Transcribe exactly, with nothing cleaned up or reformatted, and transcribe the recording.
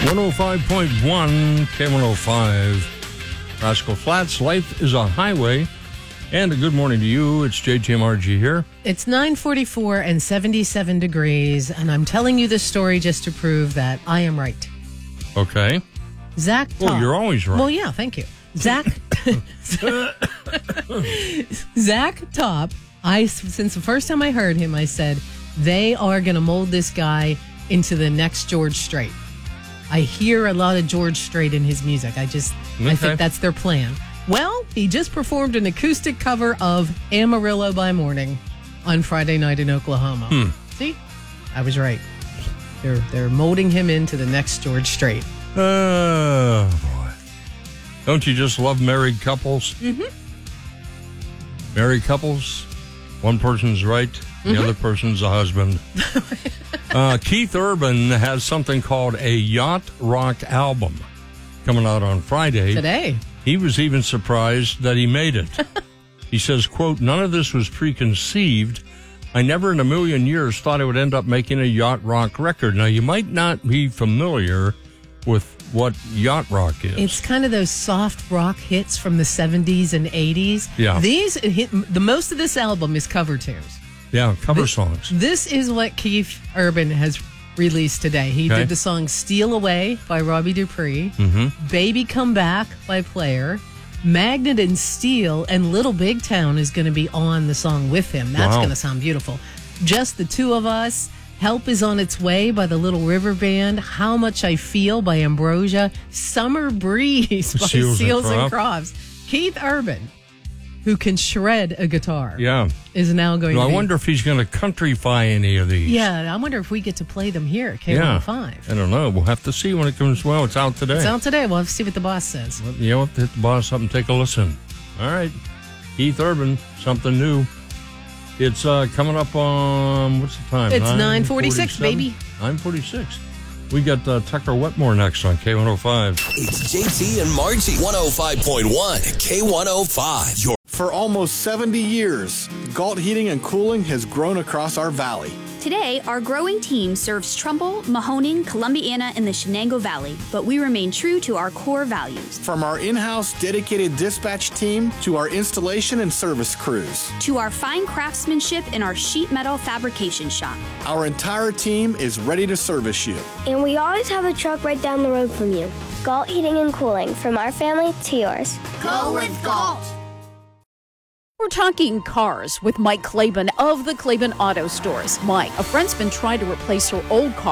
one oh five point one, K one oh five, Rascal Flats. Life is a highway. And a good morning to you. It's J T M R G here. It's nine forty-four and seventy-seven degrees, and I'm telling you this story just to prove that I am right. Okay. Zach Top. Well, you're always right. Well, yeah, thank you. Zach Zach Top, I, since the first time I heard him, I said, they are going to mold this guy into the next George Strait. I hear a lot of George Strait in his music. I just, Okay. I think that's their plan. Well, he just performed an acoustic cover of Amarillo by Morning on Friday night in Oklahoma. Hmm. See? I was right. They're they're molding him into the next George Strait. Oh, boy. Don't you just love married couples? Mm-hmm. Married couples, one person's right, the Mm-hmm. other person's a husband. uh, Keith Urban has something called a Yacht Rock album coming out on Friday. Today. He was even surprised that he made it. He says, quote, none of this was preconceived. I never in a million years thought I would end up making a yacht rock record. Now, you might not be familiar with what yacht rock is. It's kind of those soft rock hits from the seventies and eighties. Yeah. These, hit, the most of this album is cover tunes. Yeah, cover This- songs. This is what Keith Urban has released today. He Okay. did the song Steal Away by Robbie Dupree, Mm-hmm. Baby Come Back by Player, Magnet and Steel, and Little Big Town is going to be on the song with him. That's Wow. going to sound beautiful. Just the Two of Us, Help is on Its Way by the Little River Band, How Much I Feel by Ambrosia, Summer Breeze by Seals Seals, and and, Crofts. Crofts. Keith Urban, who can shred a guitar, Yeah. is now going Well, to I be... wonder if he's going to countryfy any of these. Yeah, I wonder if we get to play them here at K one oh five. I don't know. We'll have to see when it comes. Well, it's out today. It's out today. We'll have to see what the boss says. You know, hit the boss up and take a listen. All right. Keith Urban, something new. It's uh, coming up on, what's the time? It's nine forty-six, baby. nine forty-six. We got uh, Tucker Wetmore next on K one oh five. It's J T and Margie, one oh five point one, K one oh five. Your For almost seventy years, Galt Heating and Cooling has grown across our valley. Today, our growing team serves Trumbull, Mahoning, Columbiana, and the Shenango Valley, but we remain true to our core values. From our in-house dedicated dispatch team to our installation and service crews, To our fine craftsmanship in our sheet metal fabrication shop. our entire team is ready to service you. And we always have a truck right down the road from you. Galt Heating and Cooling, from our family to yours. Go with Galt! We're talking cars with Mike Claiborne of the Claiborne Auto Stores. Mike, a friend's been trying to replace her old car.